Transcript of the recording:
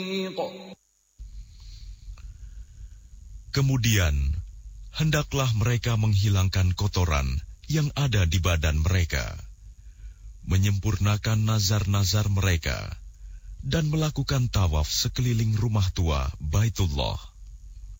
Kemudian, hendaklah mereka menghilangkan kotoran yang ada di badan mereka, menyempurnakan nazar-nazar mereka, dan melakukan tawaf sekeliling rumah tua Baitullah.